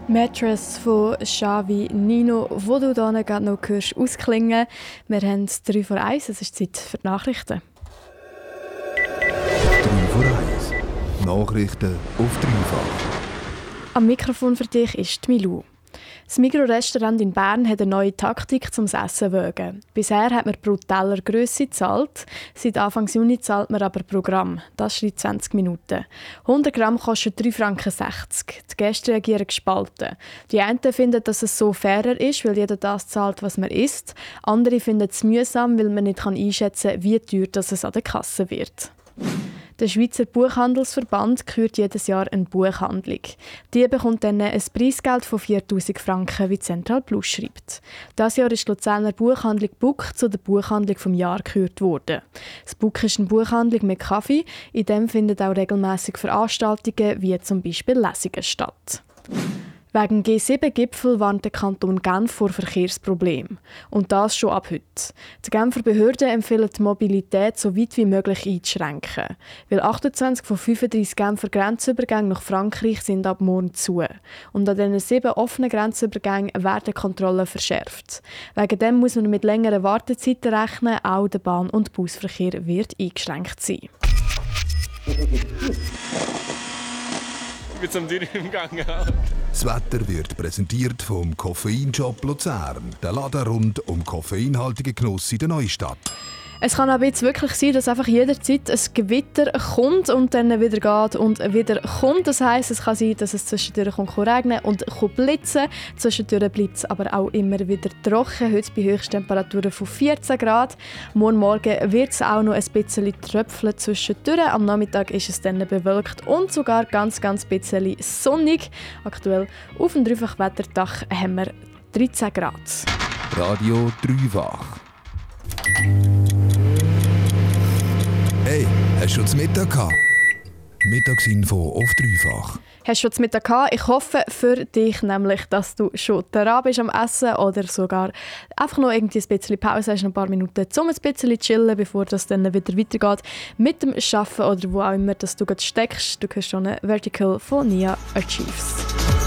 Mattress von Xavi Nino, wo du hier gerade noch hörst, ausklingen. Wir haben 3 vor 1, es ist Zeit für die Nachrichten. 3 vor 1. Nachrichten auf dreifach. Am Mikrofon für dich ist Milou. Das Migros-Restaurant in Bern hat eine neue Taktik zum Essen wägen. Bisher hat man pro Teller Grösse gezahlt. Seit Anfang Juni zahlt man aber pro Gramm. Das schreibt 20 Minuten. 100 Gramm kosten 3,60 Franken. Die Gäste reagieren gespalten. Die einen finden, dass es so fairer ist, weil jeder das zahlt, was man isst. Andere finden es mühsam, weil man nicht einschätzen kann, wie teuer es an der Kasse wird. Der Schweizer Buchhandelsverband kürt jedes Jahr eine Buchhandlung. Die bekommt dann ein Preisgeld von 4'000 Franken, wie Central Plus schreibt. Dieses Jahr ist die Luzerner Buchhandlung Buck zu der Buchhandlung vom Jahr gekürt worden. Das Buck ist eine Buchhandlung mit Kaffee, in dem finden auch regelmäßig Veranstaltungen wie zum Beispiel Lesungen statt. Wegen G7-Gipfel warnt der Kanton Genf vor Verkehrsproblemen. Und das schon ab heute. Die Genfer Behörden empfehlen die Mobilität so weit wie möglich einzuschränken. Weil 28 von 35 Genfer Grenzübergänge nach Frankreich sind ab morgen zu. Und an diesen 7 offenen Grenzübergängen werden Kontrollen verschärft. Wegen dem muss man mit längeren Wartezeiten rechnen, auch der Bahn- und Busverkehr wird eingeschränkt sein. Ich bin zum Dürren im Gang. Das Wetter wird präsentiert vom Koffeinshop Luzern, der Laden rund um koffeinhaltigen Genuss in der Neustadt. Es kann aber jetzt wirklich sein, dass einfach jederzeit ein Gewitter kommt und dann wieder geht und wieder kommt. Das heisst, es kann sein, dass es zwischendurch regnen und blitzen. Zwischendurch bleibt es aber auch immer wieder trocken. Heute bei Höchsttemperaturen von 14 Grad. Morgen wird es auch noch ein bisschen tröpfeln zwischendurch. Am Nachmittag ist es dann bewölkt und sogar ganz bisschen sonnig. Aktuell auf dem Dreifachwetterdach haben wir 13 Grad. Radio Dreifach. Hey, hast du schon zu Mittag gehabt? Mittagsinfo auf dreifach. Hast du schon zu Mittag gehabt? Ich hoffe für dich nämlich, dass du schon dran bist am Essen oder sogar einfach noch irgendwie ein bisschen Pause hast, ein paar Minuten, um ein bisschen chillen, bevor das dann wieder weitergeht mit dem Arbeiten oder wo auch immer, dass du gerade steckst. Du hörst schon eine Vertical von Nia Achieves.